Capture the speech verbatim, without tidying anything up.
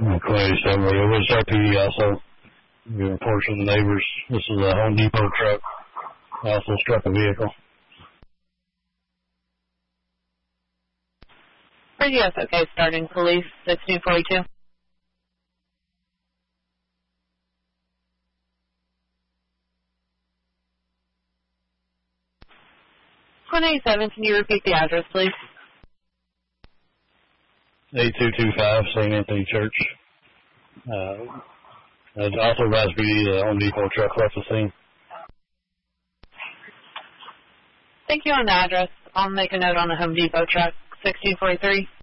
twenty-seven, it was R P D also. We reports from the neighbors. This is a Home Depot truck. Also struck a vehicle. Yes, okay, starting police, sixteen forty-two. one eighty-seven, can you repeat the address, please? eight two two five, Saint Anthony Church. Uh, also, Rise P D, the Home Depot truck left the scene. Thank you on the address. I'll make a note on the Home Depot truck, sixteen forty-three.